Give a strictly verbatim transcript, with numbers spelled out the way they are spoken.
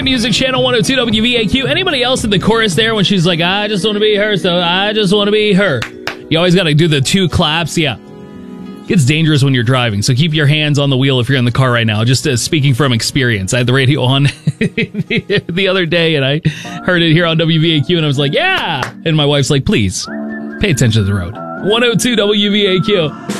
Music Channel one oh two W V A Q. Anybody else in the chorus there when she's like, I just want to be her, so I just want to be her. You always got to do the two claps. Yeah. It's dangerous when you're driving, so keep your hands on the wheel if you're in the car right now. Just uh, speaking from experience. I had the radio on the other day, and I heard it here on W V A Q, and I was like, yeah! And my wife's like, please, pay attention to the road. one oh two W V A Q.